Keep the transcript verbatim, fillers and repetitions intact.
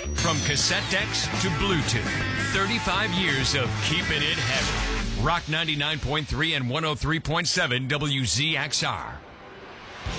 From cassette decks to Bluetooth, thirty-five years of keeping it heavy. Rock ninety-nine point three and one oh three point seven W Z X R.